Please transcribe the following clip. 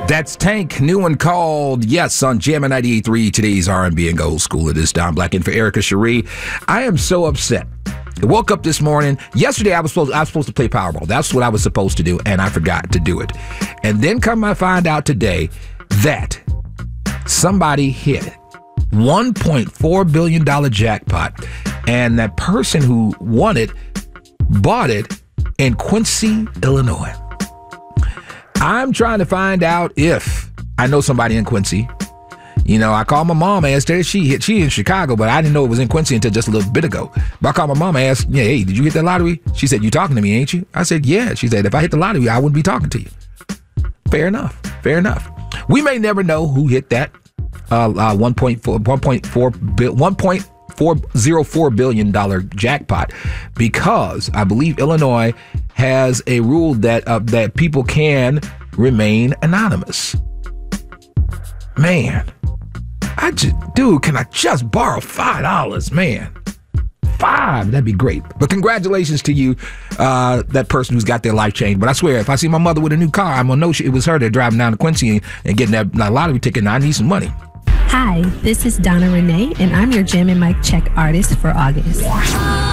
That's Tank, new one called Yes on Jammin' 98.3, today's R&B and Gold School. It is Don Black in for Erica Cherie. I am so upset. I woke up this morning. Yesterday, I was supposed to play Powerball. That's what I was supposed to do, and I forgot to do it. And then I find out today that somebody hit $1.4 billion jackpot, and that person who won it bought it in Quincy, Illinois. I'm trying to find out if I know somebody in Quincy. You know, I called my mom, asked her. She in Chicago, but I didn't know it was in Quincy until just a little bit ago. But I called my mom and asked, yeah, hey, did you hit the lottery? She said, you talking to me, ain't you? I said, yeah. She said, if I hit the lottery, I wouldn't be talking to you. Fair enough. We may never know who hit that $1.404 billion jackpot, because I believe Illinois has a rule that people can remain anonymous. Man, can I just borrow $5, man? $5, that'd be great. But congratulations to you, that person who's got their life changed. But I swear, if I see my mother with a new car, I'm gonna know it was her that driving down to Quincy and getting that lottery ticket, and I need some money. Hi, this is Donna Renee, and I'm your Jam and Mic Check artist for August.